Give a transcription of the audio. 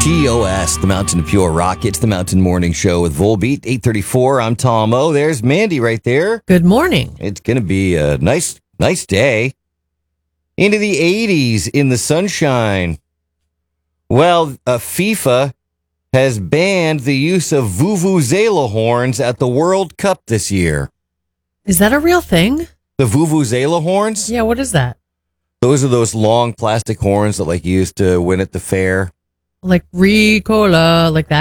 TOS, the Mountain of Pure Rock. It's the Mountain Morning Show with Volbeat, 8:34. I'm Tom O. There's Mandy right there. Good morning. It's going to be a nice day. Into the 80s in the sunshine. Well, FIFA has banned the use of vuvuzela horns at the World Cup this year. Is that a real thing? The vuvuzela horns? Yeah, what is that? Those are those long plastic horns that you used to win at the fair. Like Ricola, like that?